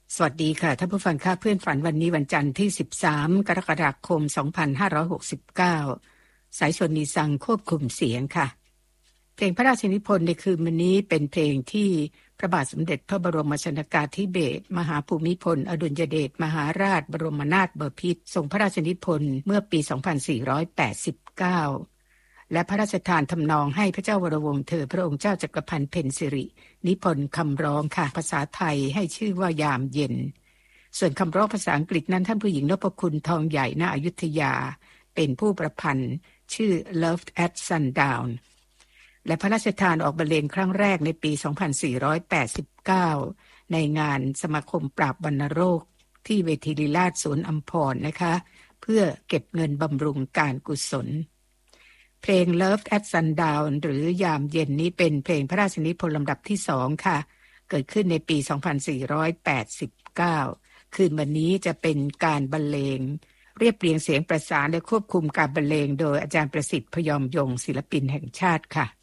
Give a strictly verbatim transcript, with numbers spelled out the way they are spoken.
สวัสดีค่ะท่านผู้ฟังค่ะเพื่อนฝันวันนี้วันจันทร์ที่สิบสามกรกฎาคมสองพันห้าร้อยหกสิบเก้าสายชนนีซังควบคุมเสียงค่ะเพลงพระราชนิพนธ์ในคืนวันนี้เป็นเพลงที่พระบาทสมเด็จพระบรมชนกาธิเบศรมหาภูมิพลอดุลยเดชมหาราชบรมนาถบพิตรทรงพระราชนิพนธ์เมื่อปีสองพันสี่ร้อยแปดสิบเก้าและพระราชทานทำนองให้พระเจ้าวรวงศ์เธอพระองค์เจ้าจักรพันธ์เพ็ญสิรินิพนธ์คำร้องค่ะภาษาไทยให้ชื่อว่ายามเย็นส่วนคำร้องภาษาอังกฤษนั้นท่านผู้หญิงนพคุณทองใหญ่ณอยุธยาเป็นผู้ประพันธ์ชื่อ Loved at Sundown และพระราชทานออกบรรเลงครั้งแรกในปีสองพันสี่ร้อยแปดสิบเก้าในงานสมาคมปราบวัณโรคที่เวทีลีลาศสวนอัมพรนะคะเพื่อเก็บเงินบำรุงการกุศลเพลง Loved at Sundown หรือยามเย็นนี้เป็นเพลงพระราชนิพนธ์ลำดับที่สองค่ะเกิดขึ้นในปีสองพันสี่ร้อยแปดสิบเก้าคืนวันนี้จะเป็นการบรรเลงเรียบเรียงเสียงประสานและควบคุมการบรรเลงโดยอาจารย์ประสิทธิ์พยอมยงศิลปินแห่งชาติค่ะ